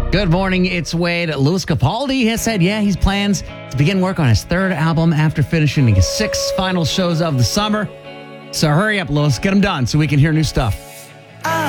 Good morning, it's Wade. Louis Capaldi has said, he plans to begin work on his third album after finishing his 6 final shows of the summer. So hurry up, Louis, get them done so we can hear new stuff.